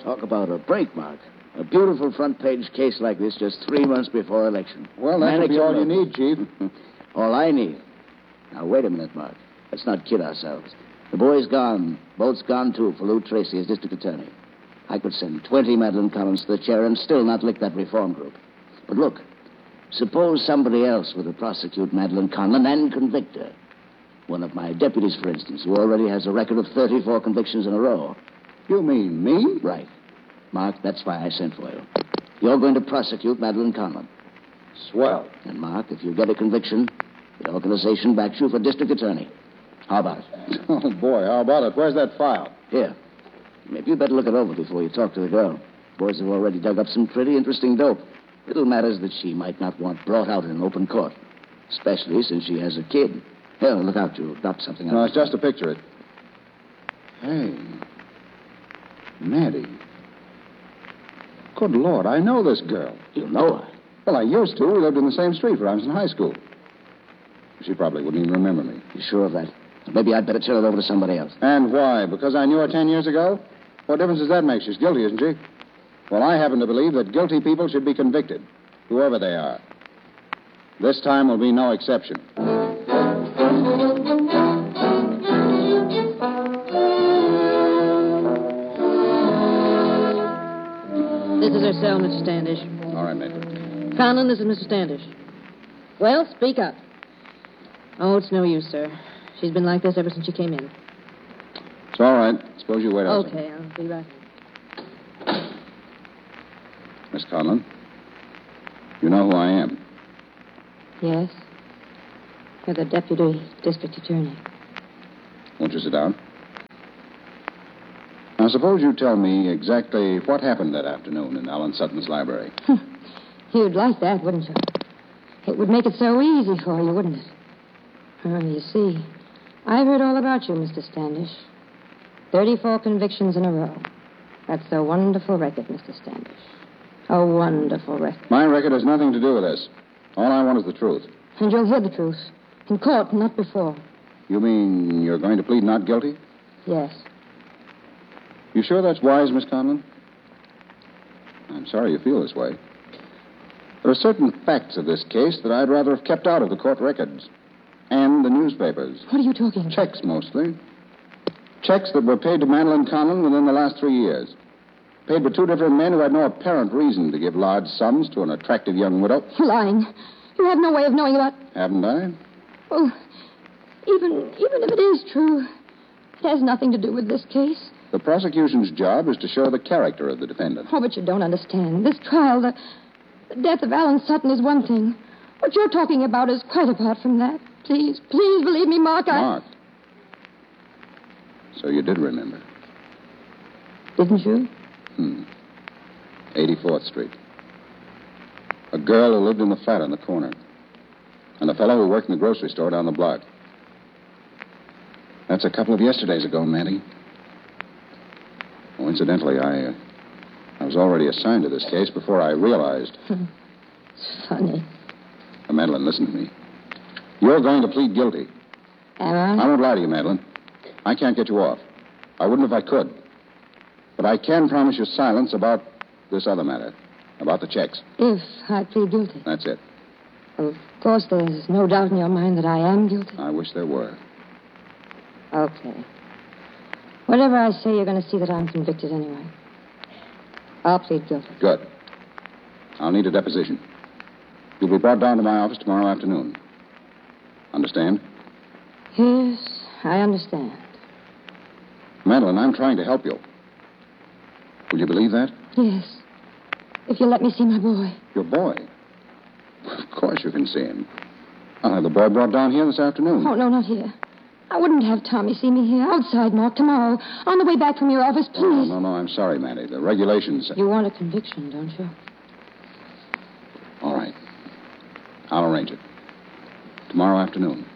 Talk about a break, Mark. A beautiful front-page case like this just 3 months before election. Well, that should be all you need, Chief. All I need. Now, wait a minute, Mark. Let's not kid ourselves. The boy's gone. Boat's gone, too, for Lou Tracy as district attorney. I could send 20 Madeline Collins to the chair and still not lick that reform group. But look, suppose somebody else were to prosecute Madeline Conlon and convict her. One of my deputies, for instance, who already has a record of 34 convictions in a row. You mean me? Right. Mark, that's why I sent for you. You're going to prosecute Madeline Conlon. Swell. And, Mark, if you get a conviction, the organization backs you for district attorney. How about it? Oh, boy, how about it? Where's that file? Here. Maybe you better look it over before you talk to the girl. Boys have already dug up some pretty interesting dope. Little matters that she might not want brought out in an open court. Especially since she has a kid. Here, look out, you'll drop something. No, it's just to picture it. Hey. Maddie. Good Lord, I know this girl. You know her? Well, I used to. We lived in the same street when I was in high school. She probably wouldn't even remember me. You sure of that? Maybe I'd better turn it over to somebody else. And why? Because I knew her 10 years ago? What difference does that make? She's guilty, isn't she? Well, I happen to believe that guilty people should be convicted, whoever they are. This time will be no exception. This is her cell, Mr. Standish. All right, Major. Conlon, this is Mr. Standish. Well, speak up. Oh, it's no use, sir. She's been like this ever since she came in. It's all right. Suppose you wait outside. Okay, I'll be right back. Miss Conlon, you know who I am. Yes? You're the deputy district attorney. Won't you sit down? Now, suppose you tell me exactly what happened that afternoon in Alan Sutton's library. You'd like that, wouldn't you? It would make it so easy for you, wouldn't it? Oh, you see, I've heard all about you, Mr. Standish. 34 convictions in a row. That's a wonderful record, Mr. Standish. A wonderful record. My record has nothing to do with this. All I want is the truth. And you'll hear the truth. In court, not before. You mean you're going to plead not guilty? Yes. You sure that's wise, Miss Conlon? I'm sorry you feel this way. There are certain facts of this case that I'd rather have kept out of the court records. And the newspapers. What are you talking about? Checks, mostly. Checks that were paid to Madeline Conlon within the last 3 years. Paid by 2 different men who had no apparent reason to give large sums to an attractive young widow. You're lying. You have no way of knowing about... Haven't I? Well, even if it is true, it has nothing to do with this case. The prosecution's job is to show the character of the defendant. Oh, but you don't understand. This trial, the death of Alan Sutton is one thing. What you're talking about is quite apart from that. Please believe me, Mark. Mark. So you did remember. Didn't you? 84th Street. A girl who lived in the flat on the corner. And a fellow who worked in the grocery store down the block. That's a couple of yesterdays ago, Maddie. Oh, incidentally, I was already assigned to this case before I realized. It's funny. Madeline, listen to me. You're going to plead guilty. Am I? I won't lie to you, Madeline. I can't get you off. I wouldn't if I could. But I can promise you silence about this other matter. About the checks. If I plead guilty. That's it. Of course, there's no doubt in your mind that I am guilty. I wish there were. Okay. Whatever I say, you're going to see that I'm convicted anyway. I'll plead guilty. Good. I'll need a deposition. You'll be brought down to my office tomorrow afternoon. Understand? Yes, I understand. Madeline, I'm trying to help you. Will you believe that? Yes. If you'll let me see my boy. Your boy? Of course you can see him. I'll have the boy brought down here this afternoon. Oh, no, not here. I wouldn't have Tommy see me here. Outside, Mark, tomorrow. On the way back from your office, please. No, I'm sorry, Maddie. The regulations... You want a conviction, don't you? All right. I'll arrange it. Tomorrow afternoon.